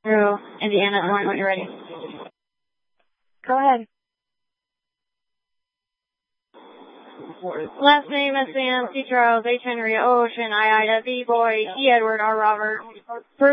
through Indiana, Illinois, when you're ready. Go ahead. Last name S. Sam, C. Charles, H. Henry, O. Ocean, I. Ida, B. Boy, E. Edward, R. Robert.